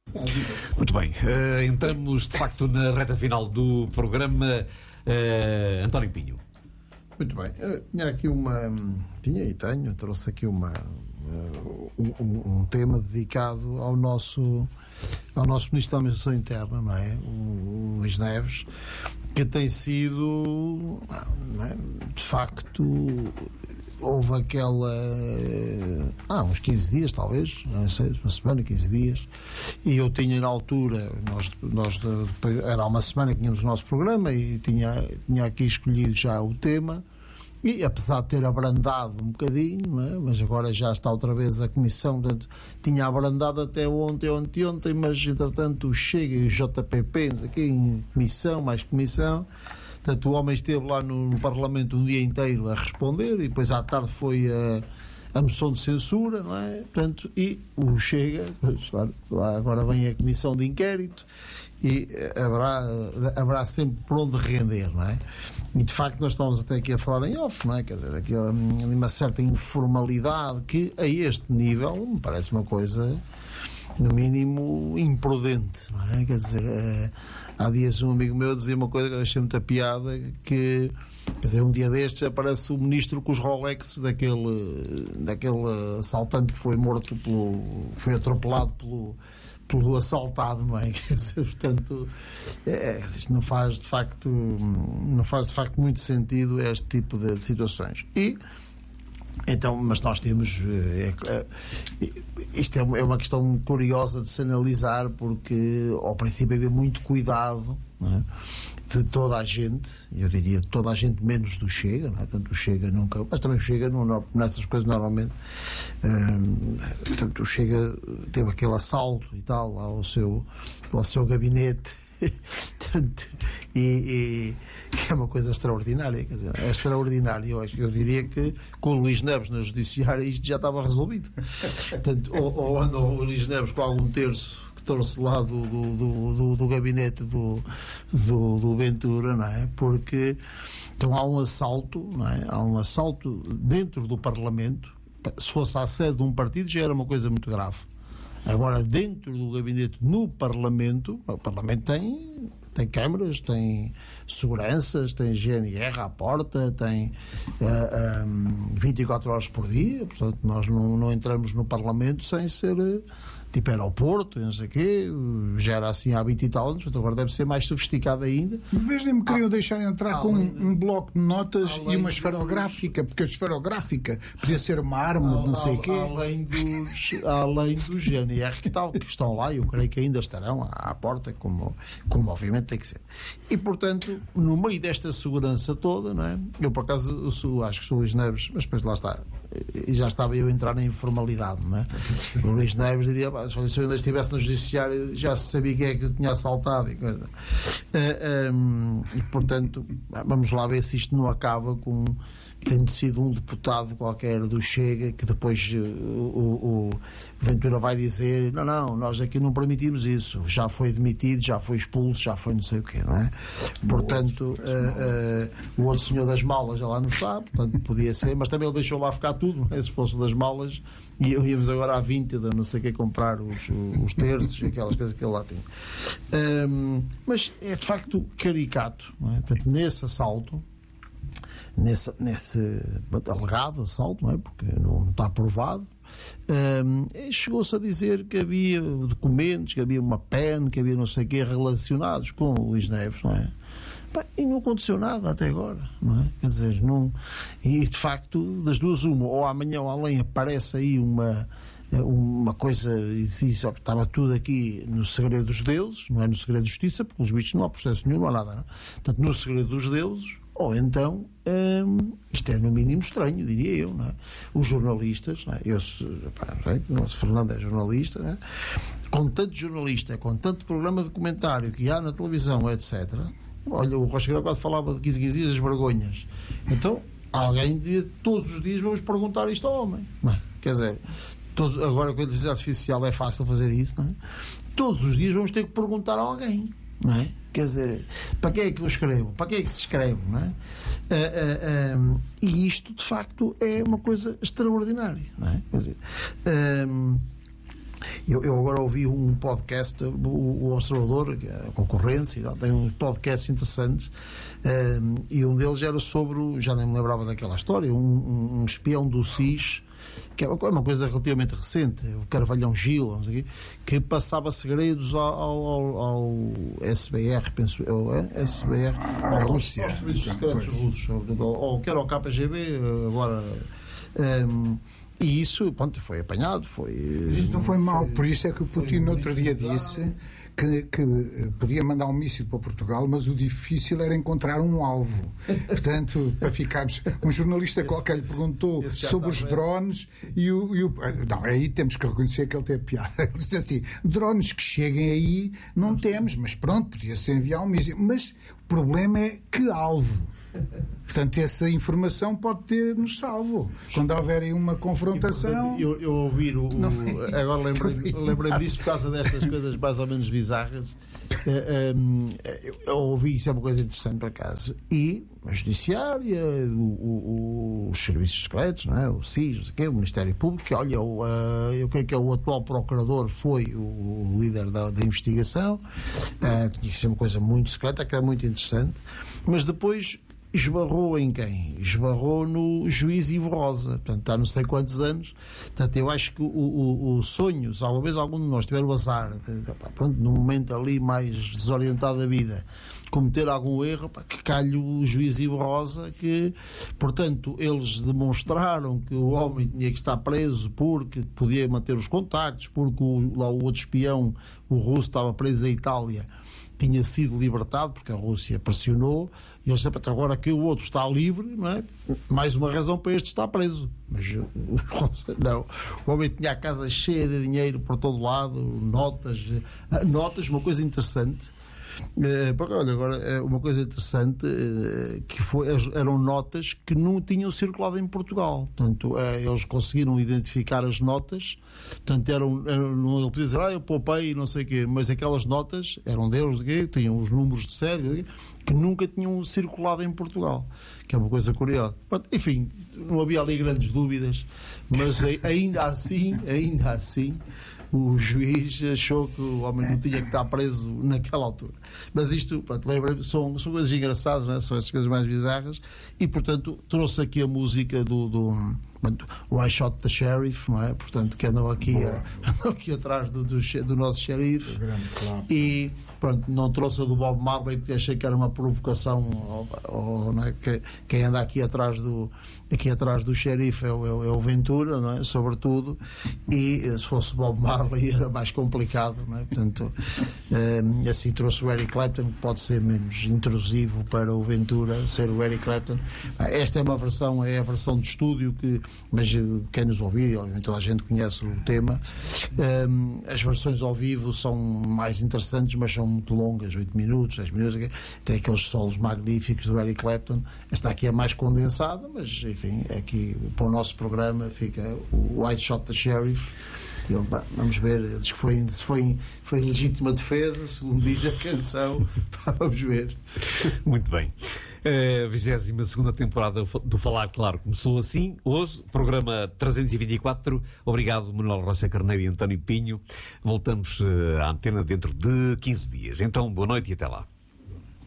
Muito bem, entramos de facto na reta final do programa. António Pinho. Muito bem, trouxe aqui um tema dedicado ao nosso Ministro da Administração Interna, não é? O Luís Neves, que tem sido, não é? De facto, houve aquela uns 15 dias talvez, não sei, uma semana, 15 dias, e eu tinha na altura, nós era uma semana que tínhamos o nosso programa e tinha aqui escolhido já o tema, e apesar de ter abrandado um bocadinho, não é? Mas agora já está outra vez a Comissão, portanto, tinha abrandado até ontem, mas entretanto Chega e o JPP aqui em comissão, mais comissão. Portanto, o homem esteve lá no Parlamento um dia inteiro a responder e depois à tarde foi a moção de censura, não é? Portanto, e o Chega, claro, lá agora vem a comissão de inquérito e haverá sempre por onde render, não é? E de facto nós estamos até aqui a falar em off, não é? Quer dizer, aqui uma certa informalidade que a este nível me parece uma coisa no mínimo imprudente, não é? Quer dizer, há dias um amigo meu dizia uma coisa que eu achei muita piada, que quer dizer, um dia destes aparece o ministro com os Rolex daquele assaltante que foi morto foi atropelado pelo assaltado, não é? Quer dizer, portanto, isto não faz de facto muito sentido este tipo de situações. Então, mas nós temos isto é uma questão curiosa de se analisar, porque ao princípio havia muito cuidado, não é? De toda a gente, eu diria de toda a gente menos do Chega, não é? Portanto, o Chega nunca, mas também o Chega nessas coisas normalmente, portanto, o Chega teve aquele assalto e tal ao seu gabinete, portanto, e é uma coisa extraordinária, quer dizer, é extraordinário. Eu diria que com o Luís Neves na judiciária isto já estava resolvido. Portanto, ou anda o Luís Neves com algum terço que torce lá do gabinete do Ventura, não é? Porque então há um assalto, não é? Há um assalto dentro do Parlamento. Se fosse à sede de um partido já era uma coisa muito grave. Agora, dentro do gabinete no Parlamento, o Parlamento tem câmaras, tem seguranças, tem GNR à porta, tem 24 horas por dia, portanto nós não entramos no Parlamento sem ser tipo aeroporto, não sei o quê, já era assim há 20 e tal anos, agora deve ser mais sofisticado ainda. Uma vez nem me queriam deixar entrar com um bloco de notas e uma esferográfica, porque a esferográfica podia ser uma arma de não sei o quê. Além do GNR que estão lá, eu creio que ainda estarão à porta, como obviamente tem que ser. E portanto, no meio desta segurança toda, não é? Eu por acaso acho que sou o Luís Neves, mas depois lá está, e já estava eu a entrar na informalidade, não é? O Luís Neves diria, se eu ainda estivesse no judiciário já se sabia quem é que eu tinha assaltado e coisa. E portanto, vamos lá ver se isto não acaba com tendo sido um deputado qualquer do Chega que depois o Ventura vai dizer não, nós aqui não permitimos isso, já foi demitido, já foi expulso, já foi não sei o quê, não é? Portanto, o outro senhor das malas já lá não está, portanto podia ser, mas também ele deixou lá ficar tudo, não é? Se fosse o das malas íamos agora à Vinted, não sei o que, comprar os terços e aquelas coisas que ele lá tinha. Mas é de facto caricato, não é? Portanto, nesse assalto, nesse alegado assalto, não é? Porque não está provado, chegou-se a dizer que havia documentos, que havia uma PEN, que havia não sei o quê relacionados com o Luís Neves, não é? E não aconteceu nada até agora, não é? Quer dizer, não. E de facto, das duas, uma, ou amanhã ou além aparece aí uma coisa e diz, estava tudo aqui no segredo dos deuses, não é no segredo de justiça, porque os bichos não há processo nenhum, não há nada, não é? Portanto, no segredo dos deuses, ou então isto é no mínimo estranho, diria eu, não é? Os jornalistas, não é? O nosso Fernando é jornalista, não é? Com tanto jornalista, com tanto programa de documentário que há na televisão, etc. Olha, o Rocha Grau falava de 15 dias as vergonhas. Então, alguém devia, todos os dias vamos perguntar isto ao homem, não é? Quer dizer, agora com a inteligência artificial é fácil fazer isso, não é? Todos os dias vamos ter que perguntar a alguém, não é? Quer dizer, para quem é que eu escrevo? Para quem é que se escreve, não é? E isto, de facto, é uma coisa extraordinária, não é? Quer dizer, Eu agora ouvi um podcast, o Observador, a concorrência, tem uns podcasts interessantes, e um deles era sobre, já nem me lembrava daquela história, um espião do SIS, que é uma coisa relativamente recente, o Carvalhão Gil, não sei o quê, que passava segredos ao SBR, penso eu, SBR, à Rússia, aos serviços secretos russos, ou quer ao KGB, agora. E isso, pronto, foi apanhado, foi... Isso não foi mau, por isso é que o Putin no outro dia disse que podia mandar um míssil para Portugal, mas o difícil era encontrar um alvo. Portanto, para ficarmos... Um jornalista qualquer lhe perguntou sobre os drones e não, aí temos que reconhecer que ele tem piada. Ele disse assim, drones que cheguem aí não temos, mas pronto, podia-se enviar um míssil. Mas o problema é que alvo. Portanto, essa informação pode ter-nos salvo. Quando houver aí uma confrontação... Eu ouvir agora lembrei-me disso por causa destas coisas mais ou menos bizarras. Eu ouvi, isso é uma coisa interessante por acaso. E a Judiciária, os serviços secretos, não é? O SIS, não sei o quê, o Ministério Público, que olha, eu creio que o atual procurador foi o líder da investigação, tinha que ser uma coisa muito secreta, que era muito interessante, mas depois esbarrou em quem? Esbarrou no juiz Ivo Rosa, portanto está não sei quantos anos. Portanto, eu acho que o sonho, se alguma vez algum de nós tiver o azar pronto, num momento ali mais desorientado da vida, cometer algum erro, que calhe o juiz Ivo Rosa, que portanto eles demonstraram que o homem tinha que estar preso porque podia manter os contactos, porque lá o outro espião, o russo, estava preso em Itália, tinha sido libertado porque a Rússia pressionou, e eles disseram, agora que o outro está livre, não é? Mais uma razão para este estar preso. Mas não, o homem tinha a casa cheia de dinheiro por todo lado, notas, uma coisa interessante. Porque, olha, agora uma coisa interessante que eram notas que não tinham circulado em Portugal. Portanto, eles conseguiram identificar as notas. Portanto, ele podia dizer, eu poupei não sei o quê, mas aquelas notas eram deles, tinham os números de série que nunca tinham circulado em Portugal, que é uma coisa curiosa. Enfim, não havia ali grandes dúvidas, mas ainda assim o juiz achou que o homem não tinha que estar preso naquela altura. Mas isto, lembra-me, são coisas engraçadas, não é? São essas coisas mais bizarras, e portanto trouxe aqui a música do I Shot the Sheriff, não é? Portanto, que andam aqui atrás do nosso xerife. E pronto, não trouxe a do Bob Marley porque achei que era uma provocação, não é? Quem anda aqui atrás do xerife é o Ventura, não é? Sobretudo, e se fosse Bob Marley era mais complicado, não é? Portanto, assim trouxe o Eric Clapton, que pode ser menos intrusivo para o Ventura ser o Eric Clapton. Esta é a versão de estúdio, mas quem nos ouvir, obviamente toda a gente conhece o tema. As versões ao vivo são mais interessantes, mas são muito longas, 8 minutos, 10 minutos, tem aqueles solos magníficos do Eric Clapton. Esta aqui é mais condensada, mas enfim, aqui para o nosso programa fica o I Shot the Sheriff. Vamos ver, diz que foi legítima defesa, segundo diz a canção. Vamos ver. Muito bem. A 22ª temporada do Falar Claro começou assim. Hoje, programa 324. Obrigado, Manuel Rocha Carneiro e António Pinho. Voltamos à antena dentro de 15 dias. Então, boa noite e até lá.